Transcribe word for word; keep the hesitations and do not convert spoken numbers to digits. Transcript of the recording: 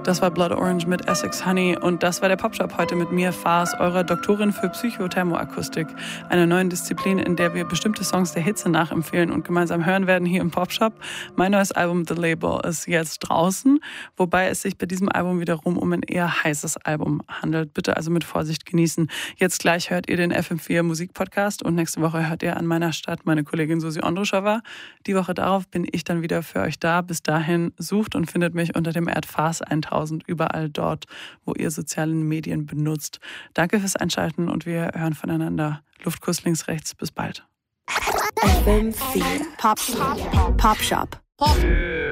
Das war Blood Orange mit Essex Honey und das war der Popshop heute mit mir, Fars, eurer Doktorin für Psychothermoakustik. Einer neuen Disziplin, in der wir bestimmte Songs der Hitze nachempfehlen und gemeinsam hören werden hier im Popshop. Mein neues Album The Label ist jetzt draußen, wobei es sich bei diesem Album wiederum um ein eher heißes Album handelt. Bitte also mit Vorsicht genießen. Jetzt gleich hört ihr den F M vier Musikpodcast und nächste Woche hört ihr An meiner Stadt meine Kollegin Susi Ondruschowa. Die Woche darauf bin ich dann wieder für euch da. Bis dahin sucht und findet mich unter dem Ad Fars tausend überall dort, wo ihr soziale Medien benutzt. Danke fürs Einschalten und wir hören voneinander. Luftkuss links, rechts. Bis bald. F M vier Pop, Pop, Pop Shop. Pop.